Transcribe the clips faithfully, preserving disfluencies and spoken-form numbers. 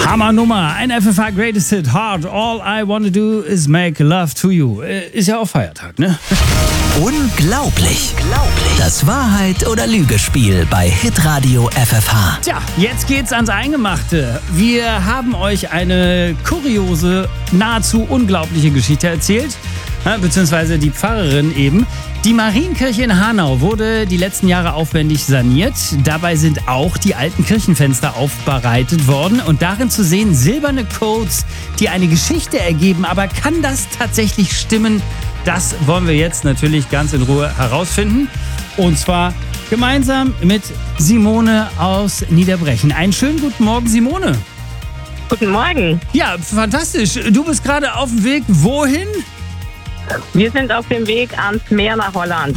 Hammer-Nummer, ein F F H Greatest Hit, Hard, All I Wanna Do Is Make Love To You. Ist ja auch Feiertag, ne? Unglaublich. Das Wahrheit- oder Lügespiel bei Hitradio F F H. Tja, jetzt geht's ans Eingemachte. Wir haben euch eine kuriose, nahezu unglaubliche Geschichte erzählt, beziehungsweise die Pfarrerin eben. Die Marienkirche in Hanau wurde die letzten Jahre aufwendig saniert. Dabei sind auch die alten Kirchenfenster aufbereitet worden und darin zu sehen silberne Codes, die eine Geschichte ergeben. Aber kann das tatsächlich stimmen? Das wollen wir jetzt natürlich ganz in Ruhe herausfinden. Und zwar gemeinsam mit Simone aus Niederbrechen. Einen schönen guten Morgen, Simone. Guten Morgen. Ja, fantastisch. Du bist gerade auf dem Weg wohin? Wir sind auf dem Weg ans Meer nach Holland.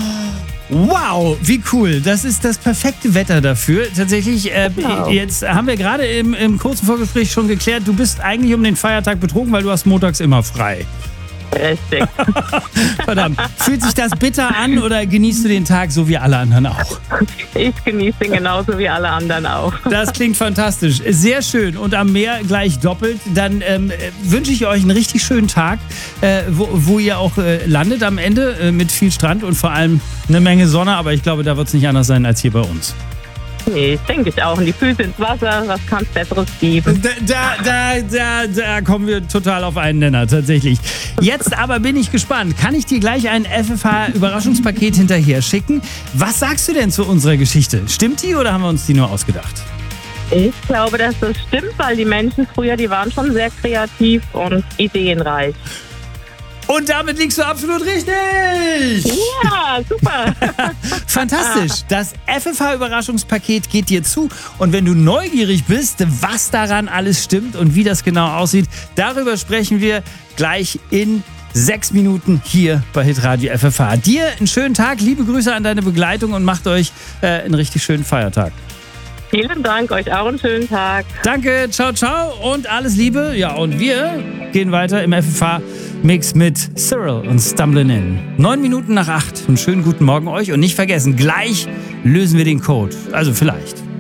Wow, wie cool. Das ist das perfekte Wetter dafür. Tatsächlich, äh, Genau. jetzt haben wir gerade im, im kurzen Vorgespräch schon geklärt, du bist eigentlich um den Feiertag betrogen, weil du hast montags immer frei. Richtig. Verdammt. Fühlt sich das bitter an oder genießt du den Tag so wie alle anderen auch? Ich genieße den genauso wie alle anderen auch. Das klingt fantastisch. Sehr schön. Und am Meer gleich doppelt. Dann ähm, wünsche ich euch einen richtig schönen Tag, äh, wo, wo ihr auch äh, landet am Ende äh, mit viel Strand und vor allem eine Menge Sonne. Aber ich glaube, da wird es nicht anders sein als hier bei uns. Nee, denke ich auch. Und die Füße ins Wasser, was kann es Besseres geben? Da, da, da, da, da kommen wir total auf einen Nenner, tatsächlich. Jetzt aber bin ich gespannt. Kann ich dir gleich ein F F H-Überraschungspaket hinterher schicken? Was sagst du denn zu unserer Geschichte? Stimmt die oder haben wir uns die nur ausgedacht? Ich glaube, dass das stimmt, weil die Menschen früher, die waren schon sehr kreativ und ideenreich. Und damit liegst du absolut richtig! Ja, super. Fantastisch. Das F F H-Überraschungspaket geht dir zu. Und wenn du neugierig bist, was daran alles stimmt und wie das genau aussieht, darüber sprechen wir gleich in sechs Minuten hier bei Hitradio F F H. Dir einen schönen Tag, liebe Grüße an deine Begleitung und macht euch äh, einen richtig schönen Feiertag. Vielen Dank, euch auch einen schönen Tag. Danke, ciao, ciao und alles Liebe. Ja, und wir gehen weiter im F F H-Mix mit Cyril und Stumbling In. Neun Minuten nach acht. Einen schönen guten Morgen euch und nicht vergessen, gleich lösen wir den Code. Also vielleicht.